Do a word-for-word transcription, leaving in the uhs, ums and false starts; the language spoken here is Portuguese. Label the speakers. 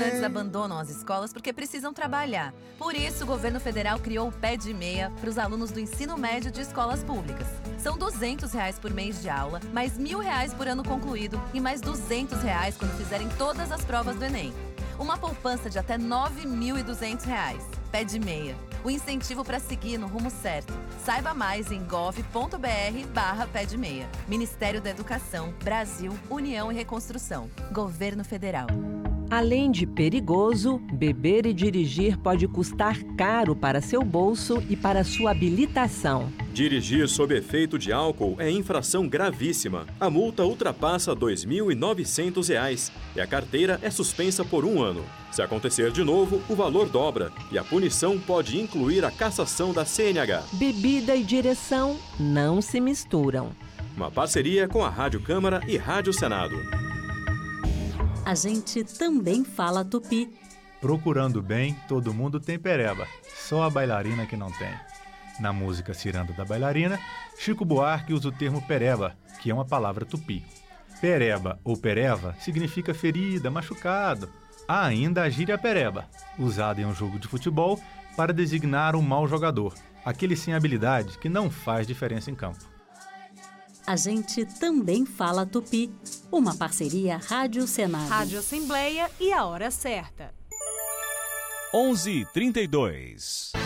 Speaker 1: estudantes abandonam as escolas porque precisam trabalhar. Por isso, o governo federal criou o Pé de Meia para os alunos do ensino médio de escolas públicas. São duzentos reais por mês de aula, mais mil reais por ano concluído e mais duzentos reais quando fizerem todas as provas do Enem. Uma poupança de até nove mil e duzentos reais. Pé de Meia. O incentivo para seguir no rumo certo. Saiba mais em gov.br barra Pé de Meia. Ministério da Educação, Brasil, União e Reconstrução. Governo Federal.
Speaker 2: Além de perigoso, beber e dirigir pode custar caro para seu bolso e para sua habilitação.
Speaker 3: Dirigir sob efeito de álcool é infração gravíssima. A multa ultrapassa dois mil e novecentos reais e a carteira é suspensa por um ano. Se acontecer de novo, o valor dobra e a punição pode incluir a cassação da C N H.
Speaker 2: Bebida e direção não se misturam.
Speaker 3: Uma parceria com a Rádio Câmara e Rádio Senado.
Speaker 4: A gente também fala tupi.
Speaker 5: Procurando bem, todo mundo tem pereba. Só a bailarina que não tem. Na música Ciranda da Bailarina, Chico Buarque usa o termo pereba, que é uma palavra tupi. Pereba ou pereva significa ferida, machucado. Há ainda a gíria pereba, usada em um jogo de futebol para designar um mau jogador, aquele sem habilidade que não faz diferença em campo.
Speaker 4: A gente também fala tupi. Uma parceria Rádio Senado.
Speaker 6: Rádio Assembleia e a hora certa.
Speaker 7: onze e trinta e dois.